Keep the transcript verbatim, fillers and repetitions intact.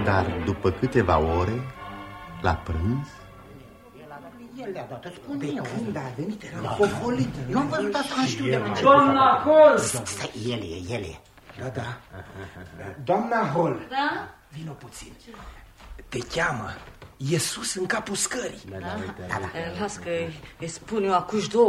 Dar după câteva ore, la prânz, el le-a dat, spune eu. Când a venit, era fofolit. Eu am văzut asta, nu știu de la început. Doamna Hall! Stai, el e, el e. Da, da. Doamna Hall. Da? Vino puțin. Te cheamă. E sus în capul scării. Da? Da, da. Las că îi spun eu acuși două